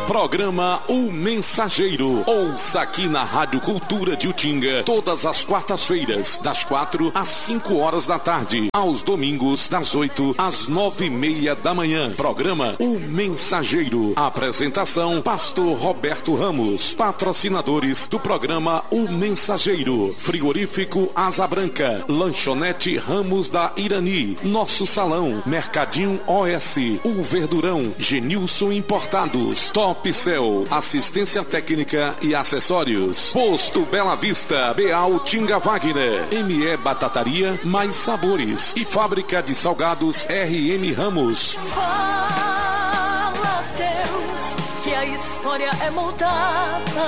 Programa O Mensageiro. Ouça aqui na Rádio Cultura de Utinga, todas as quartas-feiras, das 4 às 5 horas da tarde. Aos domingos, das 8 às 9:30 da manhã. Programa O Mensageiro. Apresentação, Pastor Roberto Ramos. Patrocinadores do programa O Mensageiro: Frigorífico Asa Branca, Lanchonete Ramos da Irani, Nosso Salão, Mercadinho OS, O Verdurão, Genilson Importados, Topcel, assistência técnica e acessórios, Posto Bela Vista, Beal Tinga Wagner, ME Batataria, Mais Sabores e Fábrica de Salgados RM Ramos. Fala, Deus, que a história é mudada.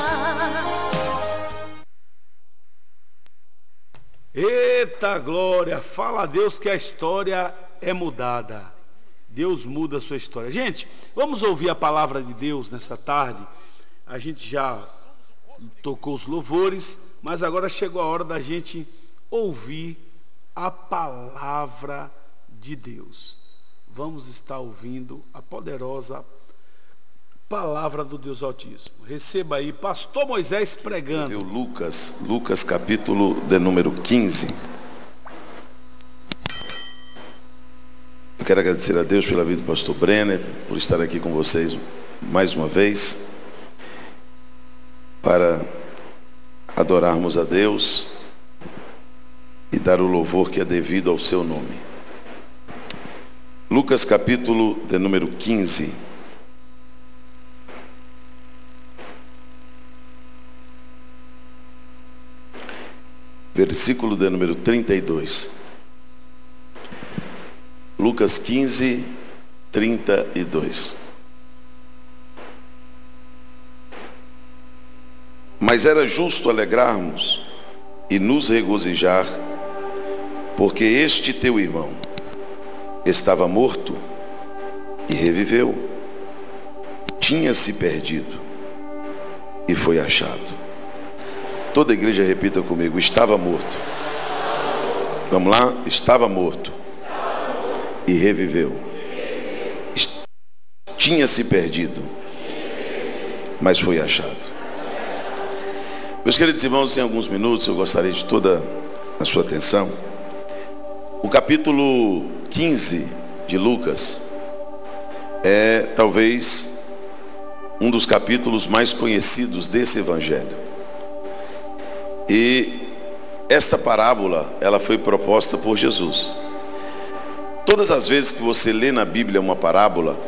Eita glória, fala a Deus que a história é mudada. Deus muda a sua história. Gente, vamos ouvir a palavra de Deus nessa tarde. A gente já tocou os louvores, mas agora chegou a hora da gente ouvir a palavra de Deus. Vamos estar ouvindo a poderosa palavra do Deus Altíssimo. Receba aí, pastor Moisés pregando. Lucas capítulo de número 15. Eu quero agradecer a Deus pela vida do pastor Brenner, por estar aqui com vocês mais uma vez, para adorarmos a Deus e dar o louvor que é devido ao seu nome. Lucas capítulo de número 15. Versículo de número 32. Lucas 15, 32. Mas era justo alegrarmos e nos regozijar, porque este teu irmão estava morto e reviveu, tinha-se perdido e foi achado. Toda a igreja repita comigo: estava morto. Vamos lá? Estava morto e reviveu. Tinha-se perdido, mas foi achado. Meus queridos irmãos, em alguns minutos eu gostaria de toda a sua atenção. O capítulo 15 de Lucas é talvez um dos capítulos mais conhecidos desse evangelho. E esta parábola, ela foi proposta por Jesus. Todas as vezes que você lê na Bíblia uma parábola,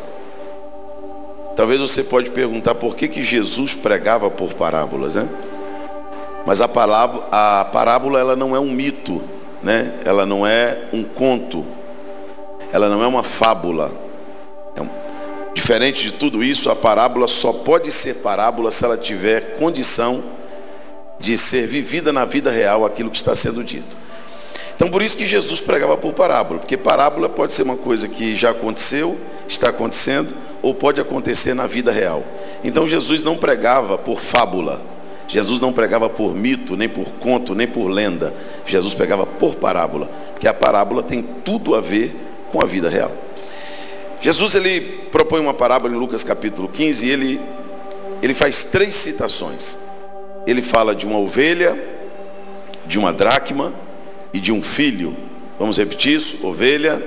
talvez você pode perguntar por que Jesus pregava por parábolas, né? Mas a parábola ela não é um mito, né? Ela não é um conto, ela não é uma fábula. Diferente de tudo isso, a parábola só pode ser parábola se ela tiver condição de ser vivida na vida real aquilo que está sendo dito. Então por isso que Jesus pregava por parábola, porque parábola pode ser uma coisa que já aconteceu, está acontecendo, ou pode acontecer na vida real. Então Jesus não pregava por fábula, Jesus não pregava por mito, nem por conto, nem por lenda. Jesus pregava por parábola, porque a parábola tem tudo a ver com a vida real. Jesus ele propõe uma parábola em Lucas capítulo 15 e ele faz 3 citações. Ele fala de uma ovelha, de uma dracma e de um filho. Vamos repetir isso? Ovelha,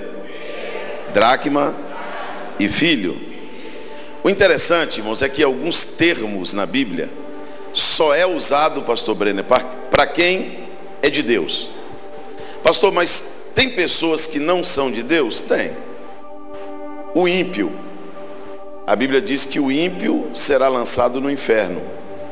dracma e filho. O interessante, irmãos, é que alguns termos na Bíblia só é usado, pastor Brenner, para quem é de Deus. Pastor, mas tem pessoas que não são de Deus? Tem. O ímpio, a Bíblia diz que o ímpio será lançado no inferno,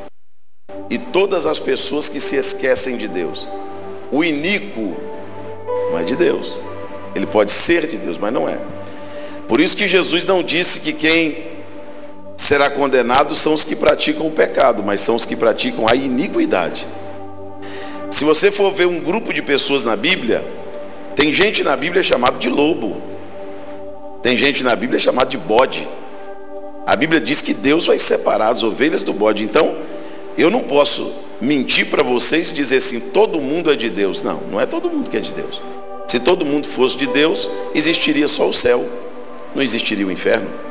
e todas as pessoas que se esquecem de Deus. O iníquo não é de Deus. Ele pode ser de Deus, mas não é. Por isso que Jesus não disse que quem será condenado são os que praticam o pecado, mas são os que praticam a iniquidade. Se você for ver um grupo de pessoas na Bíblia, tem gente na Bíblia chamada de lobo, tem gente na Bíblia chamada de bode. A Bíblia diz que Deus vai separar as ovelhas do bode. Então eu não posso mentir para vocês e dizer assim, todo mundo é de Deus. Não, não é todo mundo que é de Deus. Se todo mundo fosse de Deus, existiria só o céu, não existiria o inferno.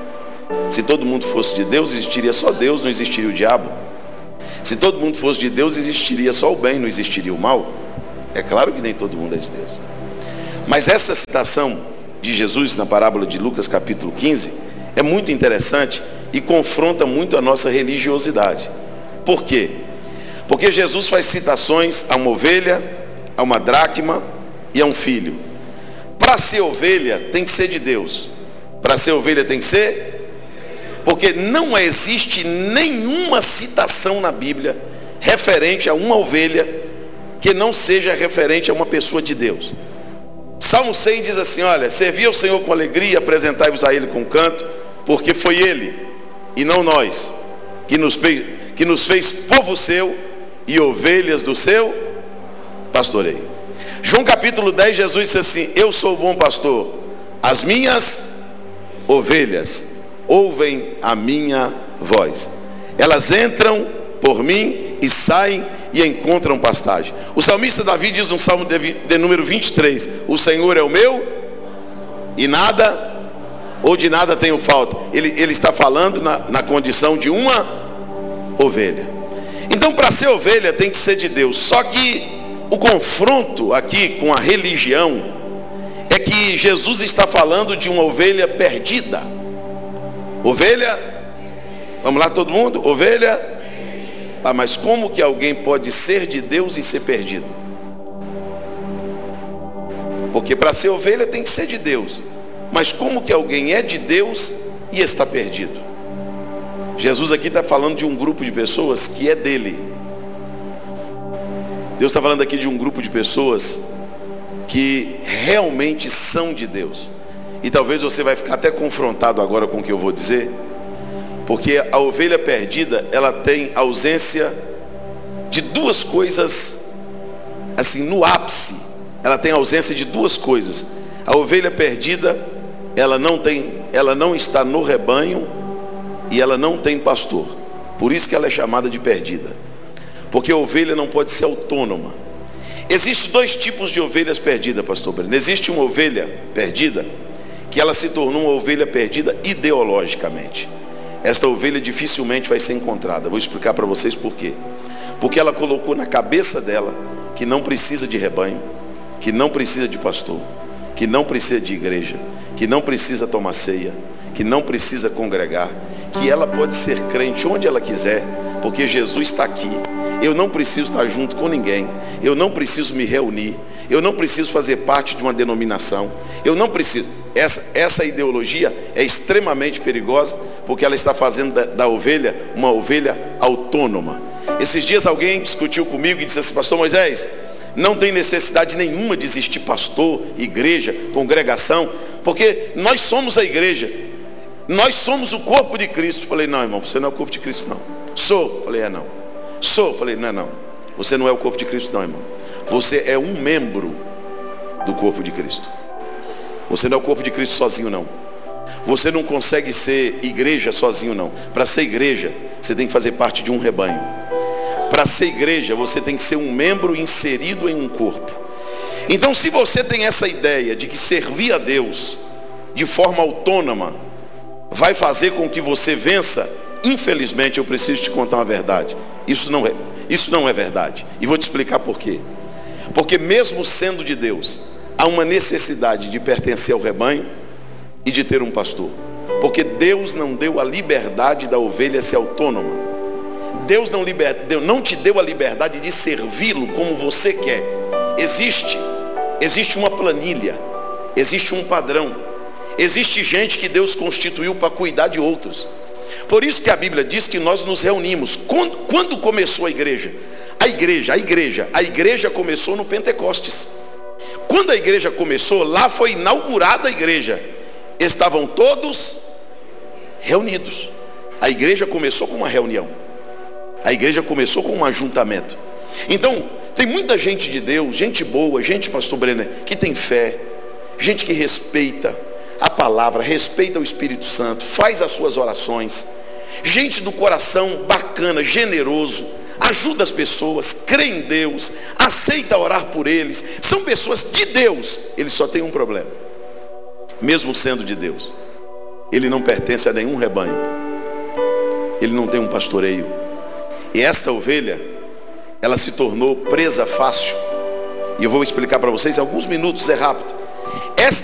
Se todo mundo fosse de Deus, existiria só Deus, não existiria o diabo. Se todo mundo fosse de Deus, existiria só o bem, não existiria o mal. É claro que nem todo mundo é de Deus. Mas essa citação de Jesus na parábola de Lucas capítulo 15 é muito interessante e confronta muito a nossa religiosidade. Por quê? Porque Jesus faz citações a uma ovelha, a uma dracma e a um filho. Para ser ovelha tem que ser de Deus. Para ser ovelha tem que ser... Porque não existe nenhuma citação na Bíblia referente a uma ovelha que não seja referente a uma pessoa de Deus. Salmo 100 diz assim, olha, servi ao Senhor com alegria, apresentai-vos a Ele com canto, porque foi Ele, e não nós, que nos fez povo seu e ovelhas do seu pastoreio. João capítulo 10, Jesus disse assim, eu sou o bom pastor, as minhas ovelhas ouvem a minha voz. Elas entram por mim e saem e encontram pastagem. O salmista Davi diz no Salmo de número 23, o Senhor é o meu e nada, ou de nada tenho falta. Ele está falando na condição de uma ovelha. Então, para ser ovelha tem que ser de Deus. Só que o confronto aqui com a religião é que Jesus está falando de uma ovelha perdida. Ovelha, vamos lá todo mundo, ovelha. Ah, mas como que alguém pode ser de Deus e ser perdido? Porque para ser ovelha tem que ser de Deus. Mas como que alguém é de Deus e está perdido? Jesus aqui está falando de um grupo de pessoas que é dele. Deus está falando aqui de um grupo de pessoas que realmente são de Deus. E talvez você vai ficar até confrontado agora com o que eu vou dizer, porque a ovelha perdida, ela tem ausência de duas coisas, assim, no ápice, ela tem ausência de duas coisas. A ovelha perdida, ela não está no rebanho e ela não tem pastor. Por isso que ela é chamada de perdida, porque a ovelha não pode ser autônoma. Existem dois tipos de ovelhas perdidas, pastor Breno. Existe uma ovelha perdida que ela se tornou uma ovelha perdida ideologicamente. Esta ovelha dificilmente vai ser encontrada. Vou explicar para vocês por quê. Porque ela colocou na cabeça dela que não precisa de rebanho, que não precisa de pastor, que não precisa de igreja, que não precisa tomar ceia, que não precisa congregar, que ela pode ser crente onde ela quiser, porque Jesus está aqui. Eu não preciso estar junto com ninguém, eu não preciso me reunir, eu não preciso fazer parte de uma denominação, eu não preciso. Essa ideologia é extremamente perigosa, porque ela está fazendo da ovelha uma ovelha autônoma. Esses dias alguém discutiu comigo e disse assim, pastor Moisés, não tem necessidade nenhuma de existir pastor, igreja, congregação, porque nós somos a igreja, nós somos o corpo de Cristo. Falei, não, irmão, você não é o corpo de Cristo, não. Sou. Falei, é não. Sou. Falei, não é não. Você não é o corpo de Cristo, não, irmão. Você é um membro do corpo de Cristo. Você não é o corpo de Cristo sozinho, não. Você não consegue ser igreja sozinho, não. Para ser igreja, você tem que fazer parte de um rebanho. Para ser igreja, você tem que ser um membro inserido em um corpo. Então, se você tem essa ideia de que servir a Deus de forma autônoma vai fazer com que você vença, infelizmente eu preciso te contar uma verdade. Isso não é verdade. E vou te explicar por quê. Porque mesmo sendo de Deus, há uma necessidade de pertencer ao rebanho e de ter um pastor. Porque Deus não deu a liberdade da ovelha ser autônoma. Deus não te deu a liberdade de servi-lo como você quer. Existe uma planilha, existe um padrão, existe gente que Deus constituiu para cuidar de outros. Por isso que a Bíblia diz que nós nos reunimos. Quando começou a igreja? A igreja começou no Pentecostes. Quando a igreja começou, lá foi inaugurada a igreja. Estavam todos reunidos. A igreja começou com uma reunião. A igreja começou com um ajuntamento. Então, tem muita gente de Deus, gente boa, gente, pastor Brenner, que tem fé, gente que respeita a palavra, respeita o Espírito Santo, faz as suas orações, gente do coração bacana, generoso, ajuda as pessoas, crê em Deus, aceita orar por eles, são pessoas de Deus. Eles só têm um problema, mesmo sendo de Deus, ele não pertence a nenhum rebanho, ele não tem um pastoreio. E esta ovelha, ela se tornou presa fácil. E eu vou explicar para vocês em alguns minutos, é rápido. Esta